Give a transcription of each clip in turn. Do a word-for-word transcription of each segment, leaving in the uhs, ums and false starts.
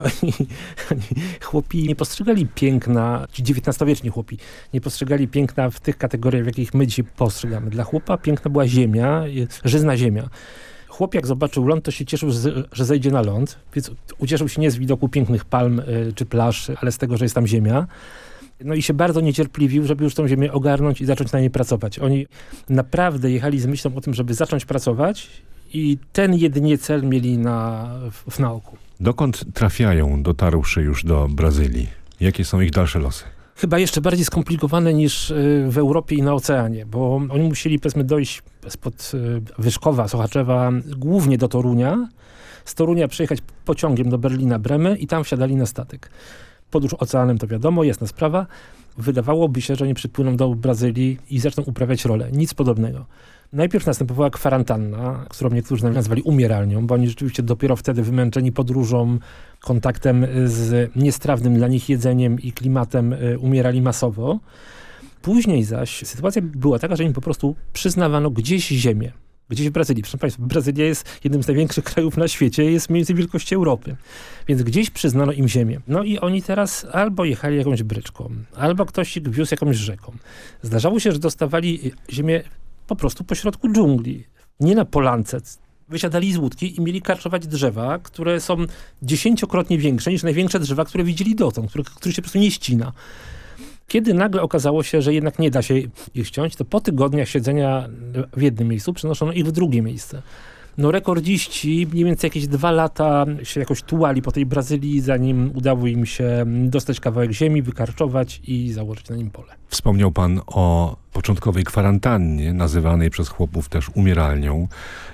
Oni, oni, chłopi nie postrzegali piękna, ci dziewiętnastowieczni chłopi, nie postrzegali piękna w tych kategoriach, w jakich my dzisiaj postrzegamy. Dla chłopa piękna była ziemia, żyzna ziemia. Chłop jak zobaczył ląd, to się cieszył, że zejdzie na ląd, więc ucieszył się nie z widoku pięknych palm y, czy plaż, ale z tego, że jest tam ziemia. No i się bardzo niecierpliwił, żeby już tą ziemię ogarnąć i zacząć na niej pracować. Oni naprawdę jechali z myślą o tym, żeby zacząć pracować i ten jedynie cel mieli na, w, w na oku. Dokąd trafiają, dotarłszy już do Brazylii? Jakie są ich dalsze losy? Chyba jeszcze bardziej skomplikowane niż w Europie i na oceanie, bo oni musieli, powiedzmy, dojść spod Wyszkowa, Sochaczewa, głównie do Torunia. Z Torunia przejechać pociągiem do Berlina, Bremy i tam wsiadali na statek. Podróż oceanem to wiadomo, jasna sprawa. Wydawałoby się, że oni przypłyną do Brazylii i zaczną uprawiać rolę. Nic podobnego. Najpierw następowała kwarantanna, którą niektórzy nazwali umieralnią, bo oni rzeczywiście dopiero wtedy wymęczeni podróżą, kontaktem z niestrawnym dla nich jedzeniem i klimatem umierali masowo. Później zaś sytuacja była taka, że im po prostu przyznawano gdzieś ziemię. Gdzieś w Brazylii. Proszę Państwa, Brazylia jest jednym z największych krajów na świecie, jest mniej więcej wielkości Europy. Więc gdzieś przyznano im ziemię. No i oni teraz albo jechali jakąś bryczką, albo ktoś ich wiózł jakąś rzeką. Zdarzało się, że dostawali ziemię po prostu pośrodku dżungli. Nie na polance. Wysiadali z łódki i mieli karczować drzewa, które są dziesięciokrotnie większe niż największe drzewa, które widzieli dotąd, które, które się po prostu nie ścina. Kiedy nagle okazało się, że jednak nie da się ich ściąć, to po tygodniach siedzenia w jednym miejscu przenoszono ich w drugie miejsce. No rekordziści mniej więcej jakieś dwa lata się jakoś tułali po tej Brazylii, zanim udało im się dostać kawałek ziemi, wykarczować i założyć na nim pole. Wspomniał pan o początkowej kwarantannie, nazywanej przez chłopów też umieralnią.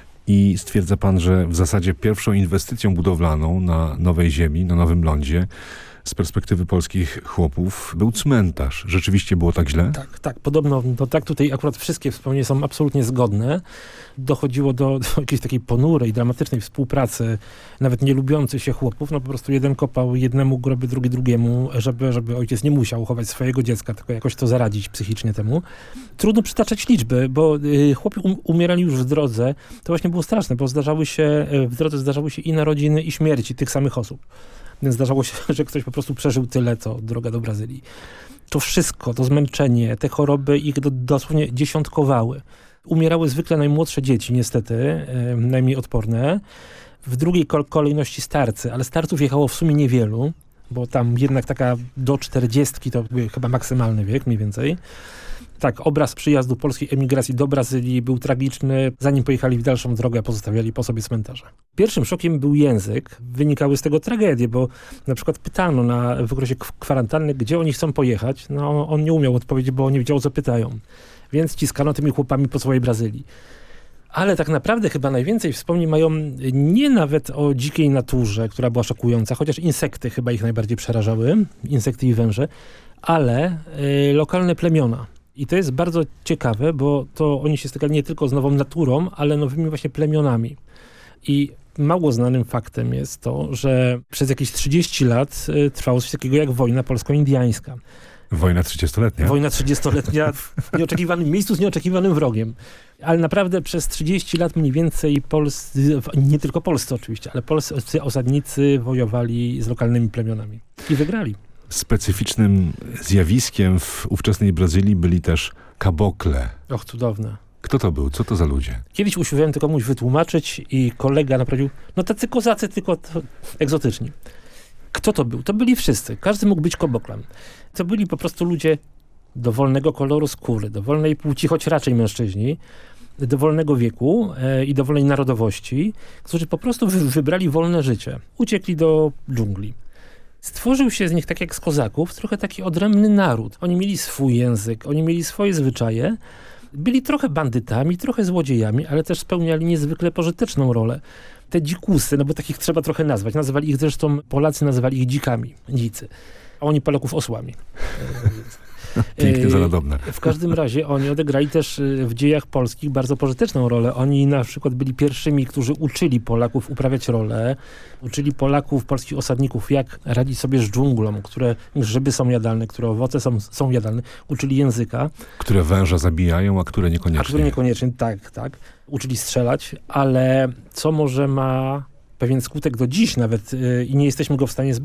I stwierdza pan, że w zasadzie pierwszą inwestycją budowlaną na nowej ziemi, na nowym lądzie, z perspektywy polskich chłopów, był cmentarz. Rzeczywiście było tak źle? Tak, tak. Podobno, no tak, tutaj akurat wszystkie wspomnienia są absolutnie zgodne. Dochodziło do, do jakiejś takiej ponurej, dramatycznej współpracy, nawet nie lubiących się chłopów. No po prostu jeden kopał jednemu groby, drugi drugiemu, żeby, żeby ojciec nie musiał chować swojego dziecka, tylko jakoś to zaradzić psychicznie temu. Trudno przytaczać liczby, bo y, chłopi um, umierali już w drodze. To właśnie było straszne, bo zdarzały się, w drodze zdarzały się i narodziny, i śmierci tych samych osób. Więc zdarzało się, że ktoś po prostu przeżył tyle, co droga do Brazylii. To wszystko, to zmęczenie, te choroby ich do, dosłownie dziesiątkowały. Umierały zwykle najmłodsze dzieci, niestety, e, najmniej odporne. W drugiej kolejności starcy, ale starców jechało w sumie niewielu, bo tam jednak taka do czterdziestki to był chyba maksymalny wiek, mniej więcej. Tak, obraz przyjazdu polskiej emigracji do Brazylii był tragiczny. Zanim pojechali w dalszą drogę, pozostawiali po sobie cmentarze. Pierwszym szokiem był język. Wynikały z tego tragedie, bo na przykład pytano na, w okresie kwarantanny, gdzie oni chcą pojechać. No, on nie umiał odpowiedzieć, bo nie wiedział, co pytają. Więc ciskano tymi chłopami po całej Brazylii. Ale tak naprawdę chyba najwięcej wspomnień mają nie nawet o dzikiej naturze, która była szokująca, chociaż insekty chyba ich najbardziej przerażały, insekty i węże, ale y, lokalne plemiona. I to jest bardzo ciekawe, bo to oni się stykali nie tylko z nową naturą, ale nowymi właśnie plemionami. I mało znanym faktem jest to, że przez jakieś trzydzieści lat y, trwało coś takiego jak wojna polsko-indiańska. Wojna trzydziestoletnia. Wojna trzydziestoletnia w nieoczekiwanym miejscu z nieoczekiwanym wrogiem. Ale naprawdę przez trzydzieści lat mniej więcej polscy, nie tylko polscy oczywiście, ale polscy osadnicy wojowali z lokalnymi plemionami. I wygrali. Specyficznym zjawiskiem w ówczesnej Brazylii byli też kabokle. Och, cudowne. Kto to był? Co to za ludzie? Kiedyś usiłowałem to komuś wytłumaczyć i kolega naprawił, no tacy kozacy, tylko egzotyczni. Kto to był? To byli wszyscy. Każdy mógł być koboklem. To byli po prostu ludzie dowolnego koloru skóry, dowolnej płci, choć raczej mężczyźni, dowolnego wieku e, i dowolnej narodowości, którzy po prostu wy, wybrali wolne życie. Uciekli do dżungli. Stworzył się z nich, tak jak z kozaków, trochę taki odrębny naród. Oni mieli swój język, oni mieli swoje zwyczaje. Byli trochę bandytami, trochę złodziejami, ale też spełniali niezwykle pożyteczną rolę. Te dzikusy, no bo takich trzeba trochę nazwać. Nazwali ich zresztą, Polacy nazywali ich dzikami, dzicy. A oni Polaków osłami. Pięknie zanadobne. W każdym razie oni odegrali też w dziejach polskich bardzo pożyteczną rolę. Oni na przykład byli pierwszymi, którzy uczyli Polaków uprawiać rolę, uczyli Polaków, polskich osadników, jak radzić sobie z dżunglą, które grzyby są jadalne, które owoce są, są jadalne. Uczyli języka. Które węża zabijają, a które niekoniecznie. A które niekoniecznie, tak, tak. Uczyli strzelać, ale co może ma pewien skutek do dziś nawet yy, i nie jesteśmy go w stanie zbadać.